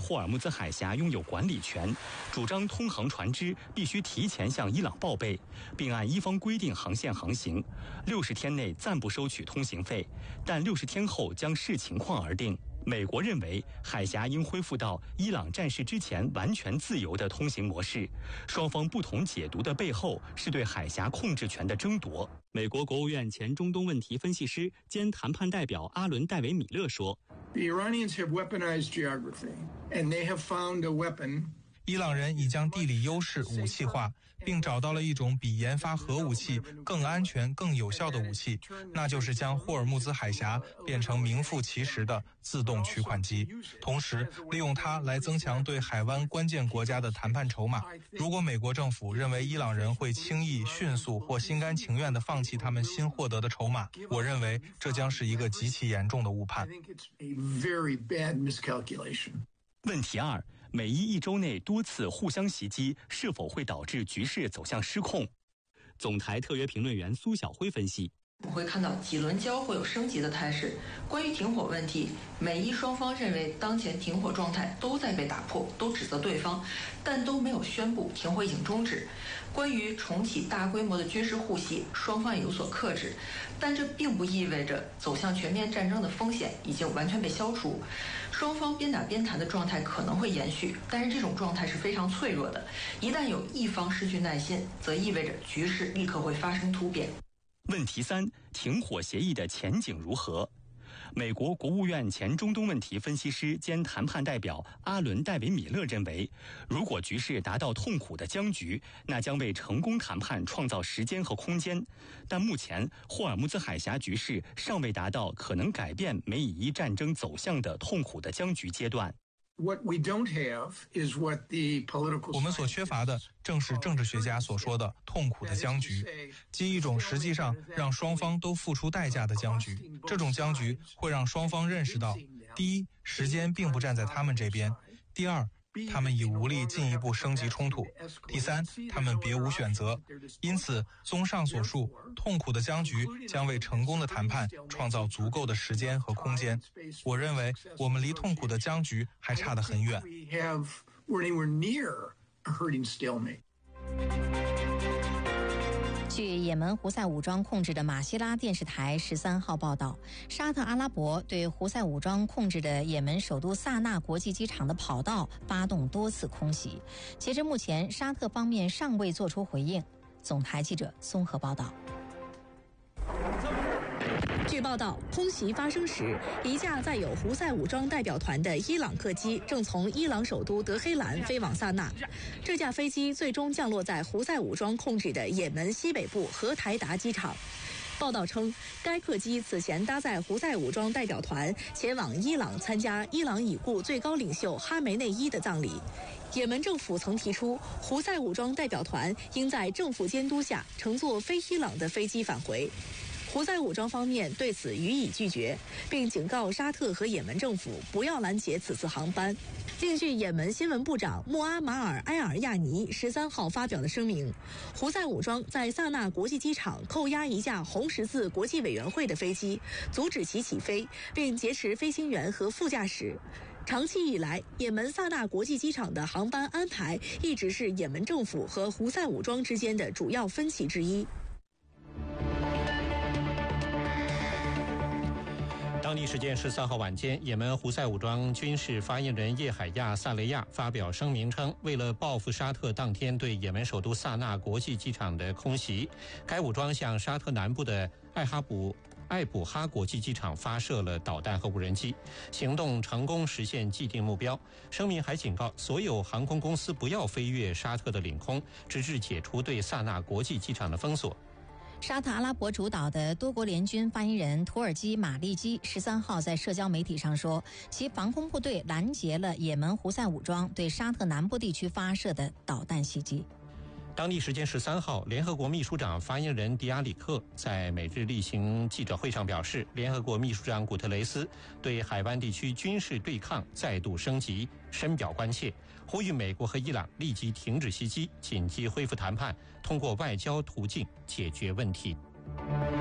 霍尔木兹海峡拥有管理权，主张通航船只必须提前向伊朗报备，并按伊方规定航线航行，60天内暂不收取通行费，但60天后将视情况而定。美国认为海峡应恢复到伊朗战事之前完全自由的通行模式，双方不同解读的背后是对海峡控制权的争夺。美国国务院前中东问题分析师兼谈判代表阿伦·戴维·米勒说 The Iranians have weaponized geography, and they have found a weapon 伊朗人已将地理优势武器化，并找到了一种比研发核武器更安全、更有效的武器，那就是将霍尔木兹海峡变成名副其实的自动取款机，同时利用它来增强对海湾关键国家的谈判筹码。如果美国政府认为伊朗人会轻易、迅速或心甘情愿地放弃他们新获得的筹码，我认为这将是一个极其严重的误判。 问题2：美伊一周内多次互相袭击，是否会导致局势走向失控？总台特约评论员苏晓辉分析。 我们会看到几轮交火有升级的态势。关于停火问题，美伊双方认为当前停火状态都在被打破，都指责对方，但都没有宣布停火已经终止。关于重启大规模的军事互袭，双方也有所克制，但这并不意味着走向全面战争的风险已经完全被消除。双方边打边谈的状态可能会延续，但是这种状态是非常脆弱的，一旦有一方失去耐心，则意味着局势立刻会发生突变。 问题3：停火协议的前景如何？美国国务院前中东问题分析师兼谈判代表阿伦·戴维·米勒认为，如果局势达到痛苦的僵局，那将为成功谈判创造时间和空间。但目前，霍尔木兹海峡局势尚未达到可能改变美以伊战争走向的痛苦的僵局阶段。 我们所缺乏的正是政治学家所说的痛苦的僵局，即一种实际上让双方都付出代价的僵局。这种僵局会让双方认识到，第一，时间并不站在他们这边；第二，他们已无力进一步升级冲突；第三，他们别无选择。因此，综上所述，痛苦的僵局将为成功的谈判创造足够的时间和空间。我认为，我们离痛苦的僵局还差得很远。 据也门胡塞武装控制的马希拉电视台13号报道，沙特阿拉伯对胡塞武装控制的也门首都萨那国际机场的跑道发动多次空袭。截至目前，沙特方面尚未作出回应。总台记者综合报道。 据报道，空袭发生时，一架载有胡塞武装代表团的伊朗客机正从伊朗首都德黑兰飞往萨那。这架飞机最终降落在胡塞武装控制的也门西北部荷台达机场。报道称，该客机此前搭载胡塞武装代表团前往伊朗参加伊朗已故最高领袖哈梅内伊的葬礼。也门政府曾提出，胡塞武装代表团应在政府监督下乘坐非伊朗的飞机返回。胡塞武装方面对此予以拒绝，并警告沙特和也门政府不要拦截此次航班。另据也门新闻部长穆阿马尔埃尔亚尼13号发表的声明，胡塞武装在萨那国际机场扣押一架红十字国际委员会的飞机，阻止其起飞，并劫持飞行员和副驾驶。长期以来，也门萨那国际机场的航班安排一直是也门政府和胡塞武装之间的主要分歧之一。 当地时间13号晚间，也门胡塞武装军事发言人叶海亚·萨雷亚发表声明称，为了报复沙特当天对也门首都萨那国际机场的空袭，该武装向沙特南部的艾卜哈国际机场发射了导弹和无人机，行动成功实现既定目标。声明还警告所有航空公司不要飞越沙特的领空，直至解除对萨那国际机场的封锁。 沙特阿拉伯主导的多国联军发言人土耳其马利基13号在社交媒体上说，其防空部队拦截了也门胡塞武装对沙特南部地区发射的导弹袭击。 当地时间13号，联合国秘书长发言人迪亚里克在每日例行记者会上表示，联合国秘书长古特雷斯对海湾地区军事对抗再度升级深表关切，呼吁美国和伊朗立即停止袭击，紧急恢复谈判，通过外交途径解决问题。